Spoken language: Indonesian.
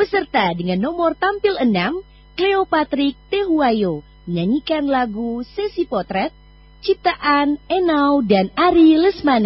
Peserta dengan nomor tampil 6, Cleopatrik Tehuayo, menyanyikan lagu Sesi Potret, ciptaan Enau dan Ari Lesmana.